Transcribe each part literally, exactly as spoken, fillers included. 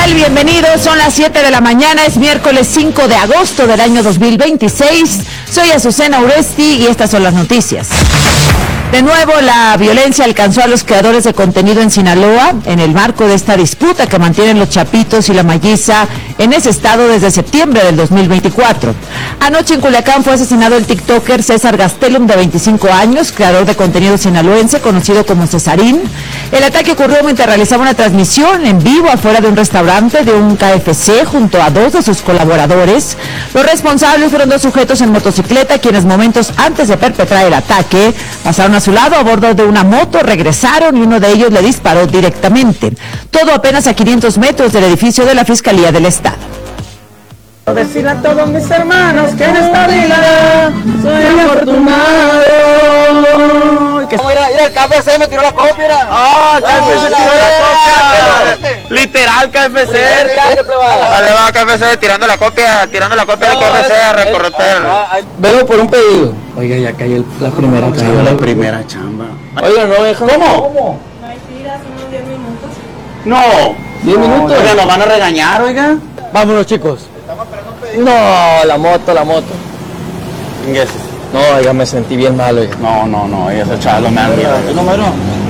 tal? Bienvenidos, son las siete de la mañana, es miércoles cinco de agosto del año dos mil veintiséis. Soy Azucena Uresti y estas son las noticias. De nuevo, la violencia alcanzó a los creadores de contenido en Sinaloa en el marco de esta disputa que mantienen los Chapitos y la Malliza en ese estado desde septiembre del dos mil veinticuatro. Anoche en Culiacán fue asesinado el tiktoker César Gastelum, de veinticinco años, creador de contenido sinaloense, conocido como Cesarín. El ataque ocurrió mientras realizaba una transmisión en vivo afuera de un restaurante de un K F C junto a dos de sus colaboradores. Los responsables fueron dos sujetos en motocicleta, quienes momentos antes de perpetrar el ataque pasaron a su lado a bordo de una moto, regresaron y uno de ellos le disparó directamente. Todo apenas a quinientos metros del edificio de la Fiscalía del Estado. Decir a todos mis hermanos que en esta vida soy afortunado. Que... Mira, mira, el K F C me tiró la copia. Ah, K F C tiró la copia. Literal, K F C. Dale, va, K F C tirando la copia, tirando la copia del K F C a recorrer. Vengo por un pedido. Oiga, ya cayó la primera chamba. Cayó la primera chamba. Oiga, no deja. ¿Cómo? ¿Cómo? Mentiras, unos diez minutos. No. ¿diez minutos? Oiga, nos van a regañar, oiga. Vámonos, chicos. No, la moto, la moto. Yes. No, oiga, me sentí bien mal, oiga. No, no, no, ese chaval me da miedo. ¿Qué número?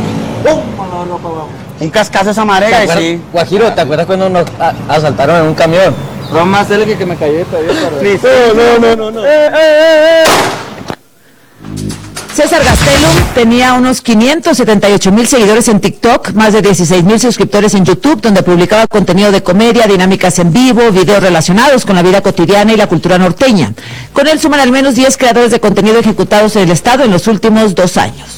Un cascazo esa marega y sí. Guajiro, ¿te acuerdas cuando nos a- asaltaron en un camión? No más cerca que me cayó todavía. No, no, no, no. Eh, eh, eh, eh. César Gastelum tenía unos quinientos setenta y ocho mil seguidores en TikTok, más de dieciséis mil suscriptores en YouTube, donde publicaba contenido de comedia, dinámicas en vivo, videos relacionados con la vida cotidiana y la cultura norteña. Con él suman al menos diez creadores de contenido ejecutados en el estado en los últimos dos años.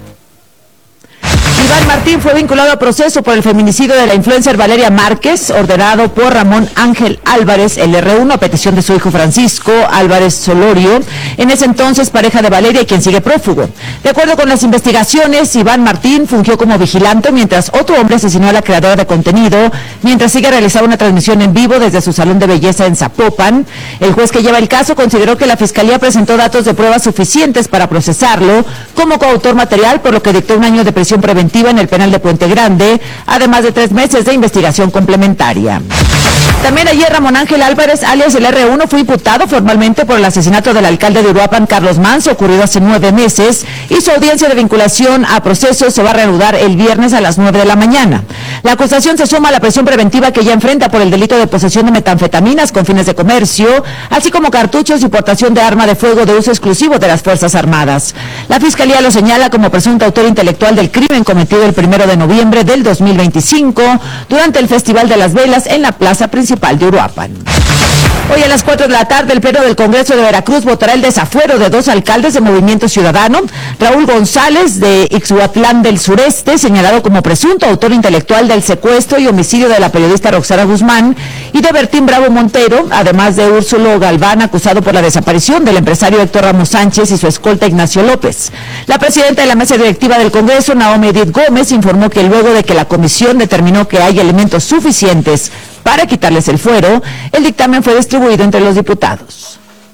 Iván Martín fue vinculado a proceso por el feminicidio de la influencer Valeria Márquez, ordenado por Ramón Ángel Álvarez, el R uno, a petición de su hijo Francisco Álvarez Solorio, en ese entonces pareja de Valeria, quien sigue prófugo. De acuerdo con las investigaciones, Iván Martín fungió como vigilante mientras otro hombre asesinó a la creadora de contenido, mientras sigue realizando una transmisión en vivo desde su salón de belleza en Zapopan. El juez que lleva el caso consideró que la Fiscalía presentó datos de pruebas suficientes para procesarlo como coautor material, por lo que dictó un año de prisión preventiva en el penal de Puente Grande, además de tres meses de investigación complementaria. También ayer Ramón Ángel Álvarez, alias el R uno, fue imputado formalmente por el asesinato del alcalde de Uruapan, Carlos Manso, ocurrido hace nueve meses, y su audiencia de vinculación a proceso se va a reanudar el viernes a las nueve de la mañana. La acusación se suma a la prisión preventiva que ya enfrenta por el delito de posesión de metanfetaminas con fines de comercio, así como cartuchos y portación de arma de fuego de uso exclusivo de las Fuerzas Armadas. La Fiscalía lo señala como presunto autor intelectual del crimen cometido el primero de noviembre del dos mil veinticinco durante el Festival de las Velas en la plaza principal de Uruapan. Hoy a las cuatro de la tarde, el Pleno del Congreso de Veracruz votará el desafuero de dos alcaldes de Movimiento Ciudadano, Raúl González de Ixhuatlán del Sureste, señalado como presunto autor intelectual del secuestro y homicidio de la periodista Roxana Guzmán, y de Bertín Bravo Montero, además de Úrsulo Galván, acusado por la desaparición del empresario Héctor Ramos Sánchez y su escolta Ignacio López. La presidenta de la mesa directiva del Congreso, Naomi Edith Gómez, informó que luego de que la comisión determinó que hay elementos suficientes para quitarles el fuero, el dictamen fue distribuido entre los diputados.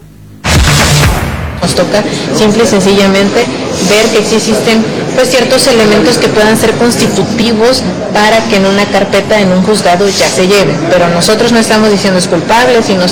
Nos toca simple y sencillamente ver que sí existen pues ciertos elementos que puedan ser constitutivos para que en una carpeta, en un juzgado, ya se lleven. Pero nosotros no estamos diciendo es culpable, sino...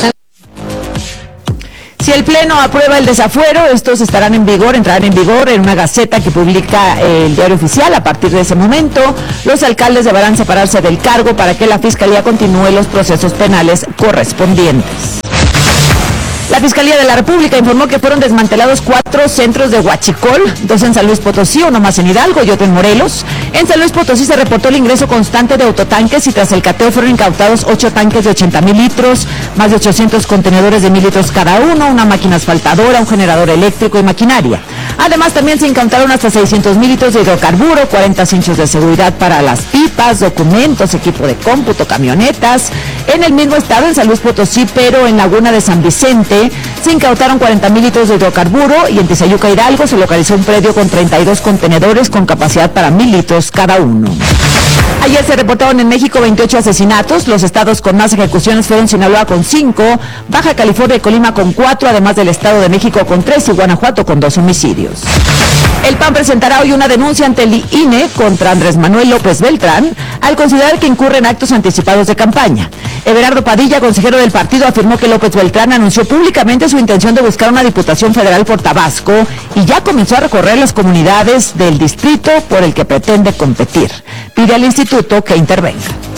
Si el Pleno aprueba el desafuero, estos estarán en vigor, entrarán en vigor en una gaceta que publica el Diario Oficial. A partir de ese momento, los alcaldes deberán separarse del cargo para que la Fiscalía continúe los procesos penales correspondientes. La Fiscalía de la República informó que fueron desmantelados cuatro centros de huachicol, dos en San Luis Potosí, uno más en Hidalgo y otro en Morelos. En San Luis Potosí se reportó el ingreso constante de autotanques y tras el cateo fueron incautados ocho tanques de ochenta mil litros, más de ochocientos contenedores de mil litros cada uno, una máquina asfaltadora, un generador eléctrico y maquinaria. Además, también se incautaron hasta seiscientos mil litros de hidrocarburo, cuarenta cinchos de seguridad para las pipas, documentos, equipo de cómputo, camionetas. En el mismo estado, en San Luis Potosí, pero en Laguna de San Vicente, se incautaron cuarenta mil litros de hidrocarburo y en Tizayuca, Hidalgo, se localizó un predio con treinta y dos contenedores con capacidad para mil litros cada uno. Ayer se reportaron en México veintiocho asesinatos. Los estados con más ejecuciones fueron Sinaloa con cinco, Baja California y Colima con cuatro, además del Estado de México con tres y Guanajuato con dos homicidios. El P A N presentará hoy una denuncia ante el I N E contra Andrés Manuel López Beltrán al considerar que incurre en actos anticipados de campaña. Everardo Padilla, consejero del partido, afirmó que López Beltrán anunció públicamente su intención de buscar una diputación federal por Tabasco y ya comenzó a recorrer las comunidades del distrito por el que pretende competir. Pide al instituto que intervenga.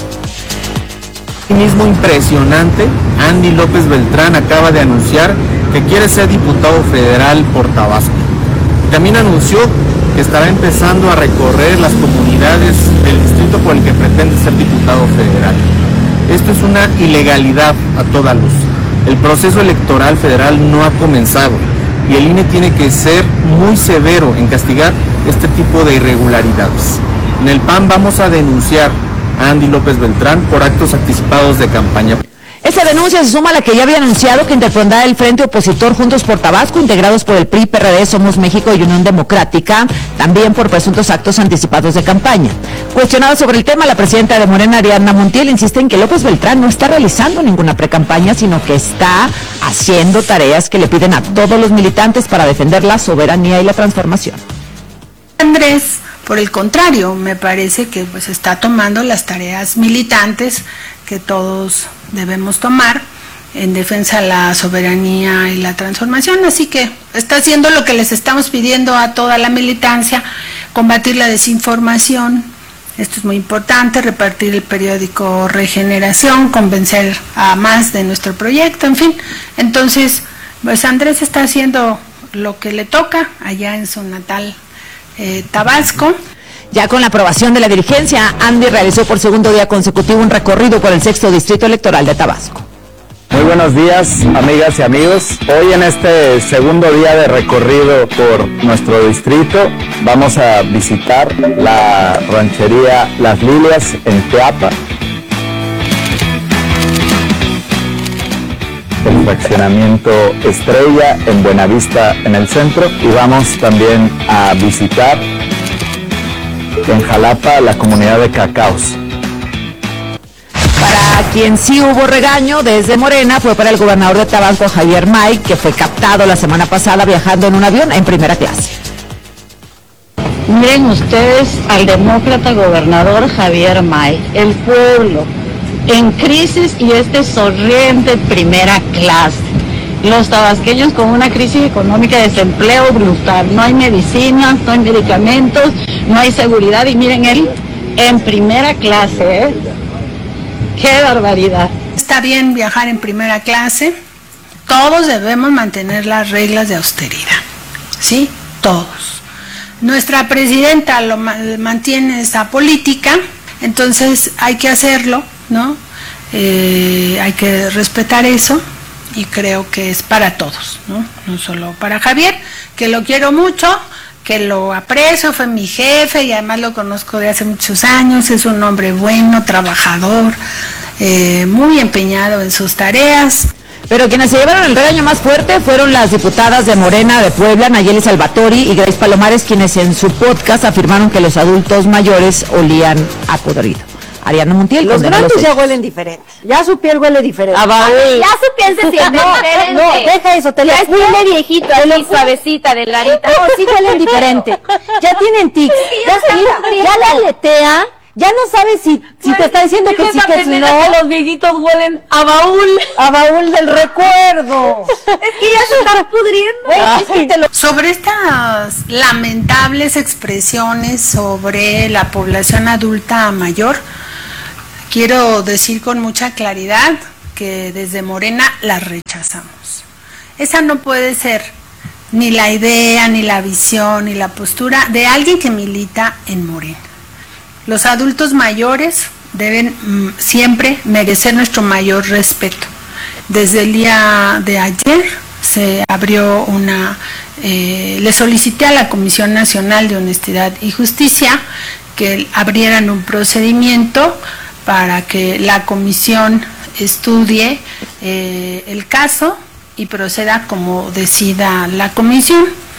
Mismo impresionante, Andy López Beltrán acaba de anunciar que quiere ser diputado federal por Tabasco. También anunció que estará empezando a recorrer las comunidades del distrito por el que pretende ser diputado federal. Esto es una ilegalidad a toda luz. El proceso electoral federal no ha comenzado y el I N E tiene que ser muy severo en castigar este tipo de irregularidades. En el P A N vamos a denunciar a Andy López Beltrán por actos anticipados de campaña. Esta denuncia se suma a la que ya había anunciado que interpondrá el Frente Opositor Juntos por Tabasco, integrados por el P R I, P R D, Somos México y Unión Democrática, también por presuntos actos anticipados de campaña. Cuestionada sobre el tema, la presidenta de Morena, Ariadna Montiel, insiste en que López Beltrán no está realizando ninguna precampaña, sino que está haciendo tareas que le piden a todos los militantes para defender la soberanía y la transformación. Andrés, por el contrario, me parece que pues está tomando las tareas militantes que todos debemos tomar en defensa de la soberanía y la transformación, así que está haciendo lo que les estamos pidiendo a toda la militancia, combatir la desinformación, esto es muy importante, repartir el periódico Regeneración, convencer a más de nuestro proyecto, en fin, entonces pues Andrés está haciendo lo que le toca allá en su natal eh, Tabasco. Ya con la aprobación de la dirigencia, Andy realizó por segundo día consecutivo un recorrido por el sexto distrito electoral de Tabasco. Muy buenos días, amigas y amigos. Hoy en este segundo día de recorrido por nuestro distrito vamos a visitar la ranchería Las Lilias en Teapa, el fraccionamiento Estrella en Buenavista en el centro y vamos también a visitar en Jalapa la comunidad de Cacaos. Para quien sí hubo regaño desde Morena fue para el gobernador de Tabasco, Javier May, que fue captado la semana pasada viajando en un avión en primera clase. Miren ustedes al demócrata gobernador Javier May, el pueblo en crisis y este sonriente primera clase. Los tabasqueños con una crisis económica, desempleo brutal, no hay medicinas, no hay medicamentos, no hay seguridad y miren él en primera clase, ¿eh? ¡Qué barbaridad! Está bien viajar en primera clase, todos debemos mantener las reglas de austeridad, ¿sí? Todos. Nuestra presidenta lo mantiene esa política, entonces hay que hacerlo, ¿no? Eh, hay que respetar eso. Y creo que es para todos, ¿no? No solo para Javier, que lo quiero mucho, que lo aprecio, fue mi jefe y además lo conozco de hace muchos años, es un hombre bueno, trabajador, eh, muy empeñado en sus tareas. Pero quienes se llevaron el regaño más fuerte fueron las diputadas de Morena de Puebla, Nayeli Salvatori y Grace Palomares, quienes en su podcast afirmaron que los adultos mayores olían a podrido. Ariadna Montiel. Los grandes ya huelen diferente. Ya su piel huele diferente. Ah, vale. Ya su piel se siente no, diferente. No, deja eso. Te ya lo es huele viejito, así suavecita, delgadita. No, sí huelen diferente. Ya tienen tics. Ya, ya, ya la aletea. Ya no sabes si, si te está diciendo que sí, que si no. Que los viejitos huelen a baúl. A baúl del recuerdo. Es que ya se están pudriendo. Sobre estas lamentables expresiones sobre la población adulta mayor, quiero decir con mucha claridad que desde Morena las rechazamos. Esa no puede ser ni la idea, ni la visión, ni la postura de alguien que milita en Morena. Los adultos mayores deben mm, siempre merecer nuestro mayor respeto. Desde el día de ayer se abrió una, eh, le solicité a la Comisión Nacional de Honestidad y Justicia que abrieran un procedimiento para que la comisión estudie eh, el caso y proceda como decida la comisión.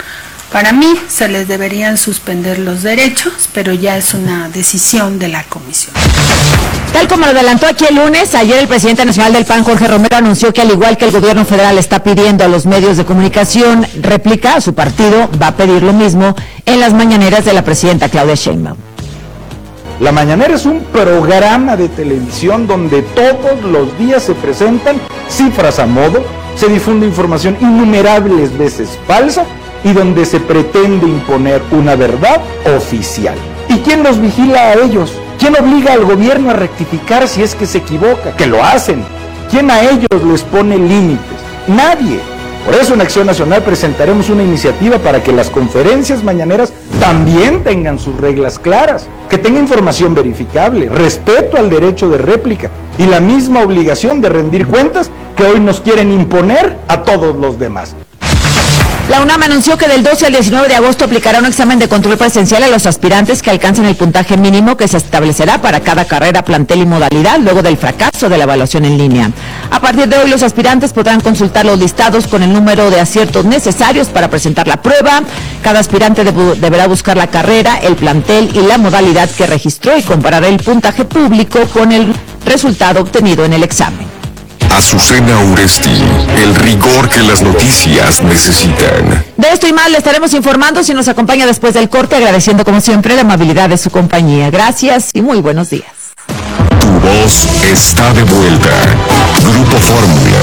Para mí se les deberían suspender los derechos, pero ya es una decisión de la comisión. Tal como lo adelantó aquí el lunes, ayer el presidente nacional del P A N, Jorge Romero, anunció que al igual que el gobierno federal está pidiendo a los medios de comunicación réplica, su partido va a pedir lo mismo en las mañaneras de la presidenta Claudia Sheinbaum. La Mañanera es un programa de televisión donde todos los días se presentan cifras a modo, se difunde información innumerables veces falsa y donde se pretende imponer una verdad oficial. ¿Y quién los vigila a ellos? ¿Quién obliga al gobierno a rectificar si es que se equivoca? Que lo hacen. ¿Quién a ellos les pone límites? Nadie. Por eso en Acción Nacional presentaremos una iniciativa para que las conferencias mañaneras también tengan sus reglas claras, que tenga información verificable, respeto al derecho de réplica y la misma obligación de rendir cuentas que hoy nos quieren imponer a todos los demás. La UNAM anunció que del doce al diecinueve de agosto aplicará un examen de control presencial a los aspirantes que alcancen el puntaje mínimo que se establecerá para cada carrera, plantel y modalidad luego del fracaso de la evaluación en línea. A partir de hoy, los aspirantes podrán consultar los listados con el número de aciertos necesarios para presentar la prueba. Cada aspirante deb- deberá buscar la carrera, el plantel y la modalidad que registró y comparará el puntaje público con el resultado obtenido en el examen. Azucena Uresti, el rigor que las noticias necesitan. De esto y más le estaremos informando si nos acompaña después del corte, agradeciendo como siempre la amabilidad de su compañía. Gracias y muy buenos días. Tu voz está de vuelta. Grupo Fórmula.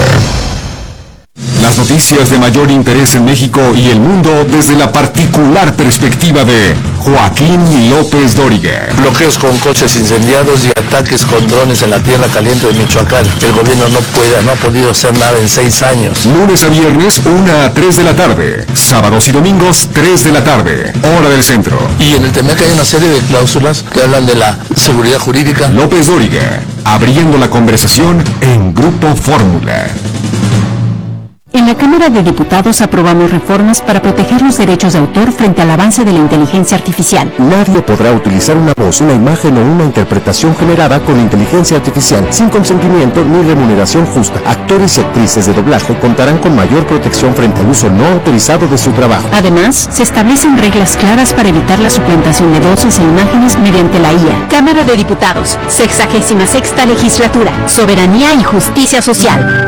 Las noticias de mayor interés en México y el mundo desde la particular perspectiva de Joaquín López Dóriga. Bloqueos con coches incendiados y ataques con drones en la tierra caliente de Michoacán. El gobierno no puede, no ha podido hacer nada en seis años. Lunes a viernes, una a tres de la tarde. Sábados y domingos, tres de la tarde. Hora del centro. Y en el T M E C hay una serie de cláusulas que hablan de la seguridad jurídica. López Dóriga, abriendo la conversación en Grupo Fórmula. En la Cámara de Diputados aprobamos reformas para proteger los derechos de autor frente al avance de la inteligencia artificial. Nadie podrá utilizar una voz, una imagen o una interpretación generada con inteligencia artificial sin consentimiento ni remuneración justa. Actores y actrices de doblaje contarán con mayor protección frente al uso no autorizado de su trabajo. Además, se establecen reglas claras para evitar la suplantación de voces e imágenes mediante la I A. Cámara de Diputados, sexagésima sexta legislatura, soberanía y justicia social.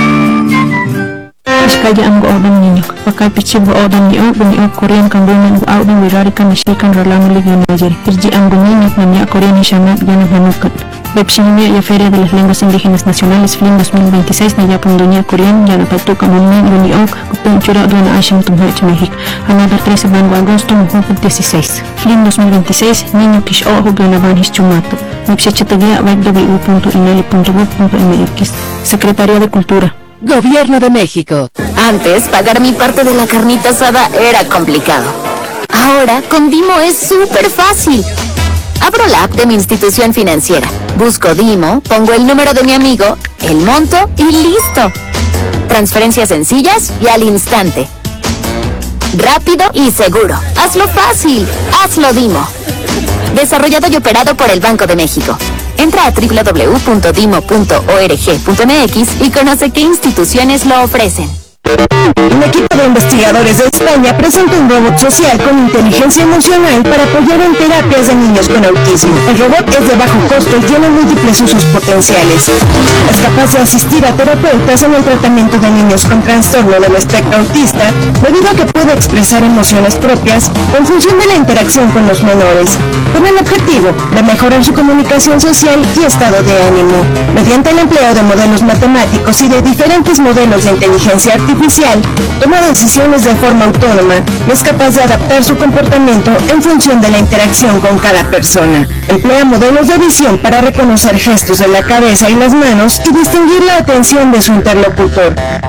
Kaya ang goodang ninyo. Pakay pichib goodang niyo, buniyo Korean kang buman goodang wirari ka mishikan rolamo ligyan najer. Irji ang guninyo na niya Korean y shamat ganang hanukat. Bepsinimia y Feria de las Lenguas Indígenas Nacionales F L I M dos mil veintiséis na yapang dunia Korean ya napatuka muna buniyo kupang chura doon na Asyam Tumhach Mexik. Another trece de agosto muhupag dieciséis. F L I M dos mil veintiséis niño kish o huganaban his chumato. Website w w w punto inali punto gov punto m x. Secretaría de Cultura. Gobierno de México. Antes, pagar mi parte de la carnita asada era complicado. Ahora, con Dimo es súper fácil. Abro la app de mi institución financiera, busco Dimo, pongo el número de mi amigo, el monto y listo. Transferencias sencillas y al instante. Rápido y seguro. Hazlo fácil. Hazlo Dimo. Desarrollado y operado por el Banco de México. Entra a w w w punto dimo punto org punto m x y conoce qué instituciones lo ofrecen. Un equipo de investigadores de España presenta un robot social con inteligencia emocional para apoyar en terapias de niños con autismo. El robot es de bajo costo y tiene múltiples usos potenciales. Es capaz de asistir a terapeutas en el tratamiento de niños con trastorno del espectro autista, debido a que puede expresar emociones propias en función de la interacción con los menores, con el objetivo de mejorar su comunicación social y estado de ánimo. Mediante el empleo de modelos matemáticos y de diferentes modelos de inteligencia artificial, toma decisiones de forma autónoma y es capaz de adaptar su comportamiento en función de la interacción con cada persona. Emplea modelos de visión para reconocer gestos de la cabeza y las manos y distinguir la atención de su interlocutor.